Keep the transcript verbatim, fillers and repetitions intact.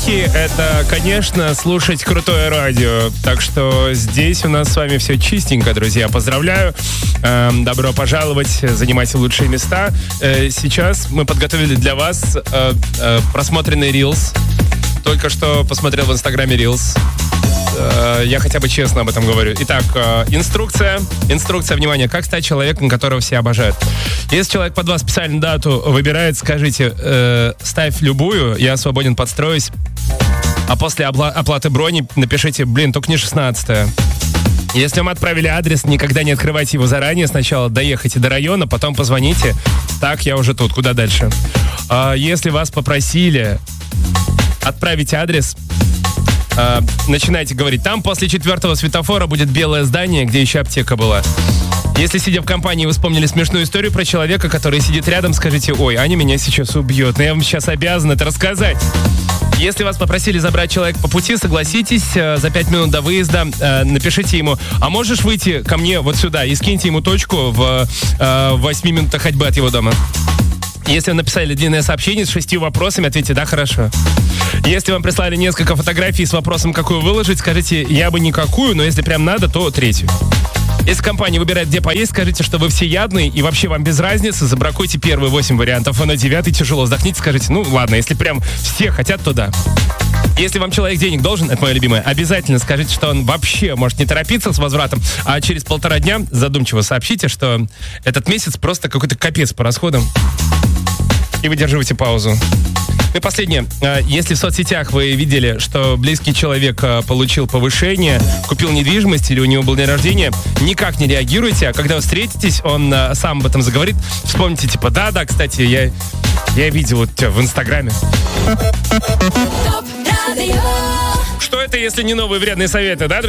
успехи — это, конечно, слушать крутое радио. Так что здесь у нас с вами все чистенько, друзья. Поздравляю. Эм, добро пожаловать. Занимайте лучшие места. Э, сейчас мы подготовили для вас э, э, просмотренный Reels. Только что посмотрел в Инстаграме Reels. Э, я хотя бы честно об этом говорю. Итак, э, инструкция. Инструкция, внимание, как стать человеком, которого все обожают. Если человек под вас специальную дату выбирает, скажите, э, ставь любую, я свободен, подстроюсь. А после опла- оплаты брони напишите, блин, только не шестнадцатое. Если вам отправили адрес, никогда не открывайте его заранее. Сначала доехайте до района, потом позвоните. Так, я уже тут, куда дальше? А, если вас попросили отправить адрес, а, начинайте говорить. Там после четвертого светофора будет белое здание, где еще аптека была. Если, сидя в компании, вы вспомнили смешную историю про человека, который сидит рядом, скажите, ой, Аня меня сейчас убьет, но я вам сейчас обязан это рассказать. Если вас попросили забрать человека по пути, согласитесь, за пять минут до выезда э, напишите ему, а можешь выйти ко мне вот сюда, и скиньте ему точку в э, восьми минутах ходьбы от его дома. Если вы написали длинное сообщение с шестью вопросами, ответьте «да, хорошо». Если вам прислали несколько фотографий с вопросом, какую выложить, скажите «я бы никакую, но если прям надо, то третью». Если компания выбирает, где поесть, скажите, что вы всеядный и вообще вам без разницы, забракуйте первые восемь вариантов, а на девятый тяжело. Вздохните, скажите, ну ладно, если прям все хотят, то да. Если вам человек денег должен, это мое любимое, обязательно скажите, что он вообще может не торопиться с возвратом, а через полтора дня задумчиво сообщите, что этот месяц просто какой-то капец по расходам. И выдерживайте паузу. И последнее. Если в соцсетях вы видели, что близкий человек получил повышение, купил недвижимость или у него был день рождения, никак не реагируйте, а когда вы встретитесь, он сам об этом заговорит, вспомните, типа, да-да, кстати, я, я видел вот тебя в Инстаграме. Что это, если не новые вредные советы, да, друзья?